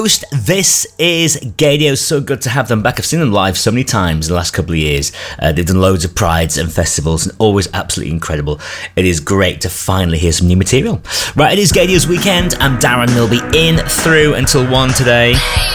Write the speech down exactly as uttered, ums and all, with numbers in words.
This is Gadio. So good to have them back. I've seen them live so many times in the last couple of years. Uh, they've done loads of prides and festivals and always absolutely incredible. It is great to finally hear some new material. Right, it is Gadio's weekend. I'm Darren Milby in through until one today.